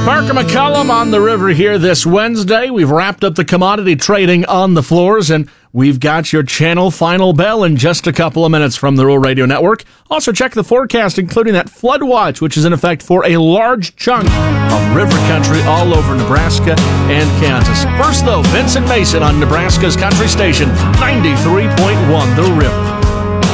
Parker McCullum on the river here this Wednesday. We've wrapped up the commodity trading on the floors, and we've got your channel final bell in just a couple of minutes from the Rural Radio Network. Also, check the forecast, including that flood watch, which is in effect for a large chunk of river country all over Nebraska and Kansas. First, though, Vincent Mason on Nebraska's Country Station, 93.1 The River.